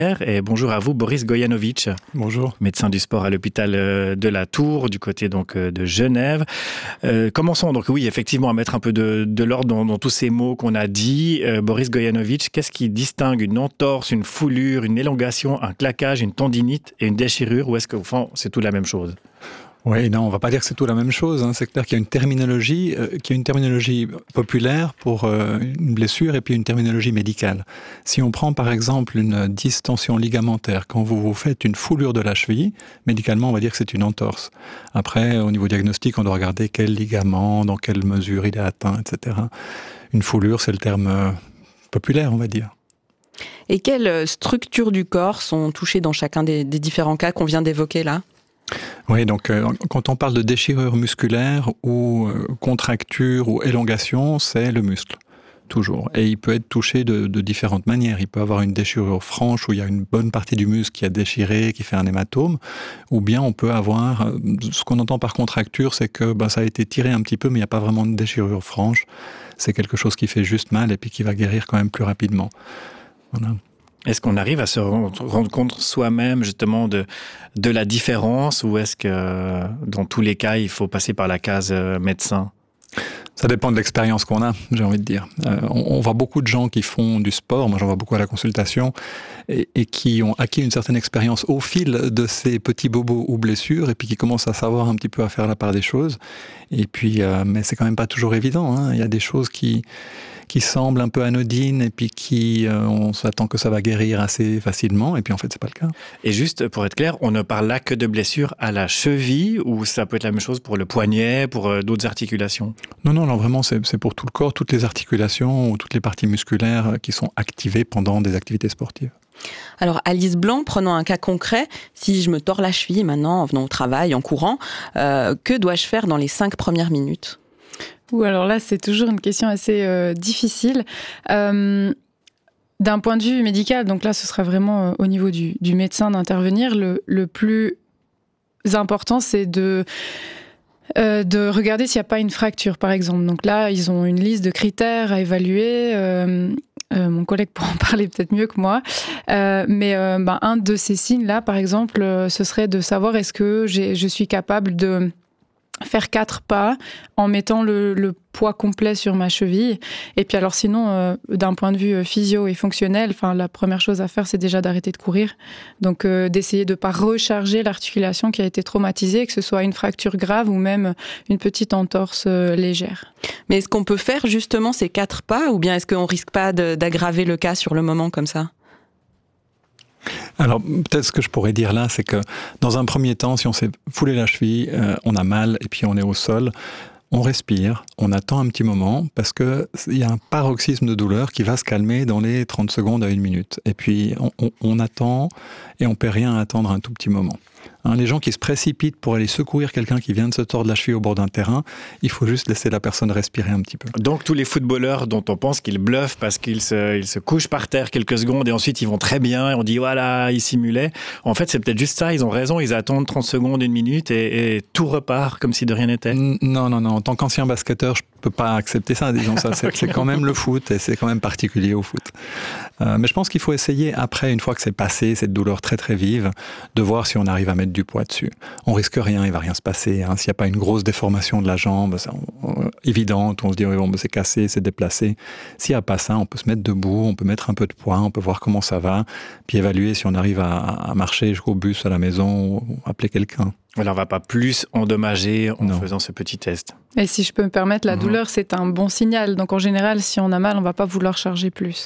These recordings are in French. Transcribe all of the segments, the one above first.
Et bonjour à vous, Boris Gojanovic. Bonjour. Médecin du sport à l'hôpital de la Tour, du côté donc de Genève. Commençons donc, oui, effectivement, à mettre un peu de l'ordre dans tous ces mots qu'on a dit. Boris Gojanovic, qu'est-ce qui distingue une entorse, une foulure, une élongation, un claquage, une tendinite et une déchirure, ou est-ce que, au fond, c'est tout la même chose ? Oui, non, on va pas dire que c'est tout la même chose. C'est clair qu'il y a une terminologie populaire pour une blessure et puis une terminologie médicale. Si on prend par exemple une distension ligamentaire, quand vous faites une foulure de la cheville, médicalement on va dire que c'est une entorse. Après, au niveau diagnostic, on doit regarder quel ligament, dans quelle mesure il est atteint, etc. Une foulure, c'est le terme populaire, on va dire. Et quelles structures du corps sont touchées dans chacun des différents cas qu'on vient d'évoquer là ? Oui, donc quand on parle de déchirure musculaire ou contracture ou élongation, c'est le muscle, toujours. Et il peut être touché de différentes manières. Il peut avoir une déchirure franche où il y a une bonne partie du muscle qui a déchiré, qui fait un hématome, ou bien on peut avoir, ce qu'on entend par contracture, c'est que ça a été tiré un petit peu, mais il n'y a pas vraiment de déchirure franche. C'est quelque chose qui fait juste mal et puis qui va guérir quand même plus rapidement. Voilà. Est-ce qu'on arrive à se rendre compte soi-même justement de la différence, ou est-ce que dans tous les cas il faut passer par la case médecin ? Ça dépend de l'expérience qu'on a, j'ai envie de dire. On voit beaucoup de gens qui font du sport, moi j'en vois beaucoup à la consultation, et qui ont acquis une certaine expérience au fil de ces petits bobos ou blessures, et puis qui commencent à savoir un petit peu à faire la part des choses. Et puis, mais c'est quand même pas toujours évident. Il y a des choses qui semblent un peu anodines, et puis on s'attend que ça va guérir assez facilement, et puis en fait c'est pas le cas. Et juste pour être clair, on ne parle là que de blessures à la cheville, ou ça peut être la même chose pour le poignet, pour d'autres articulations ? Non, vraiment c'est pour tout le corps, toutes les articulations ou toutes les parties musculaires qui sont activées pendant des activités sportives. Alors Alice Blanc, prenons un cas concret. Si je me tords la cheville maintenant en venant au travail, en courant, que dois-je faire dans les 5 premières minutes ? Alors là, c'est toujours une question assez difficile. D'un point de vue médical, donc là, ce sera vraiment au niveau du médecin d'intervenir. Le plus important, c'est de regarder s'il n'y a pas une fracture, par exemple. Donc là, ils ont une liste de critères à évaluer. Mon collègue pourra en parler peut-être mieux que moi. Mais un de ces signes-là, par exemple, ce serait de savoir est-ce que je suis capable de faire 4 pas en mettant le poids complet sur ma cheville. Et puis alors sinon, d'un point de vue physio et fonctionnel, la première chose à faire, c'est déjà d'arrêter de courir. Donc d'essayer de ne pas recharger l'articulation qui a été traumatisée, que ce soit une fracture grave ou même une petite entorse légère. Mais est-ce qu'on peut faire justement ces 4 pas, ou bien est-ce qu'on risque pas d'aggraver le cas sur le moment comme ça ? Alors, peut-être ce que je pourrais dire là, c'est que dans un premier temps, si on s'est foulé la cheville, on a mal et puis on est au sol, on respire, on attend un petit moment parce qu'il y a un paroxysme de douleur qui va se calmer dans les 30 secondes à 1 minute. Et puis, on attend et on ne peut rien attendre un tout petit moment. Les gens qui se précipitent pour aller secourir quelqu'un qui vient de se tordre la cheville au bord d'un terrain, il faut juste laisser la personne respirer un petit peu. Donc tous les footballeurs dont on pense qu'ils bluffent parce qu'ils se couchent par terre quelques secondes et ensuite ils vont très bien et on dit voilà, ils simulaient. En fait, c'est peut-être juste ça, ils ont raison, ils attendent 30 secondes, 1 minute et tout repart comme si de rien n'était. Non. En tant qu'ancien basketteur, je peux pas accepter ça, disons ça. C'est quand même le foot et c'est quand même particulier au foot. Mais je pense qu'il faut essayer après, une fois que c'est passé, cette douleur très très vive, de voir si on arrive à mettre du poids dessus. On risque rien, il va rien se passer. S'il n'y a pas une grosse déformation de la jambe, évidente, on se dit c'est cassé, c'est déplacé. S'il n'y a pas ça, on peut se mettre debout, on peut mettre un peu de poids, on peut voir comment ça va, puis évaluer si on arrive à marcher jusqu'au bus à la maison ou appeler quelqu'un. Alors on ne va pas plus endommager en faisant ce petit test. Et si je peux me permettre, la douleur, c'est un bon signal. Donc en général, si on a mal, on ne va pas vouloir charger plus.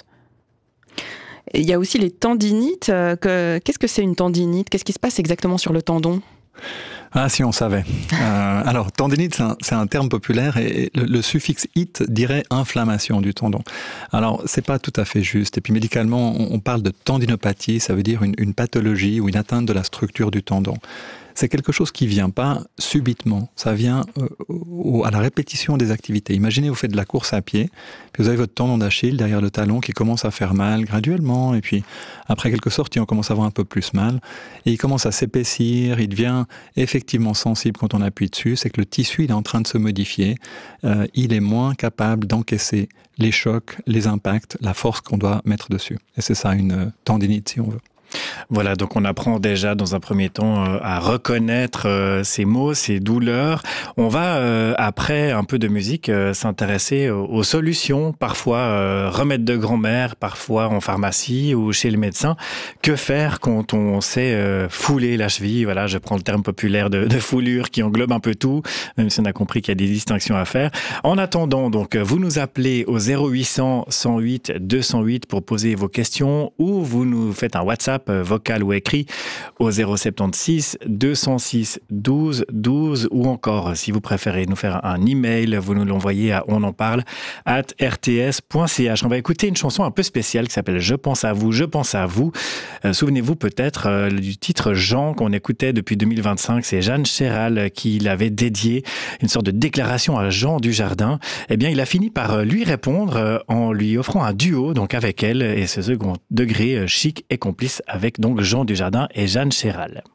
Il y a aussi les tendinites. Qu'est-ce que c'est une tendinite ? Qu'est-ce qui se passe exactement sur le tendon ? Ah, si on savait. Alors, tendinite, c'est un terme populaire et le suffixe "-ite" dirait inflammation du tendon. Alors, c'est pas tout à fait juste. Et puis, médicalement, on parle de tendinopathie, ça veut dire une pathologie ou une atteinte de la structure du tendon. C'est quelque chose qui vient pas subitement, ça vient à la répétition des activités. Imaginez, vous faites de la course à pied, puis vous avez votre tendon d'Achille derrière le talon qui commence à faire mal graduellement, et puis après quelques sorties, on commence à avoir un peu plus mal, et il commence à s'épaissir, il devient effectivement sensible quand on appuie dessus, c'est que le tissu il est en train de se modifier, il est moins capable d'encaisser les chocs, les impacts, la force qu'on doit mettre dessus. Et c'est ça une tendinite si on veut. Voilà, donc on apprend déjà dans un premier temps à reconnaître ces mots, ces douleurs. On va, après un peu de musique, s'intéresser aux solutions, parfois remèdes de grand-mère, parfois en pharmacie ou chez le médecin. Que faire quand on sait fouler la cheville? Voilà, je prends le terme populaire de foulure qui englobe un peu tout, même si on a compris qu'il y a des distinctions à faire. En attendant, donc, vous nous appelez au 0800 108 208 pour poser vos questions ou vous nous faites un WhatsApp vocal ou écrit au 076 206 12 12 ou encore, si vous préférez nous faire un email, vous nous l'envoyez à onenparle@rts.ch. On va écouter une chanson un peu spéciale qui s'appelle Je pense à vous, je pense à vous. Souvenez-vous peut-être du titre Jean qu'on écoutait depuis 2025. C'est Jeanne Chéral qui l'avait dédié, une sorte de déclaration à Jean Dujardin. Eh bien, il a fini par lui répondre en lui offrant un duo donc avec elle et ce second degré chic et complice avec donc Jean Dujardin et Jeanne Chéral.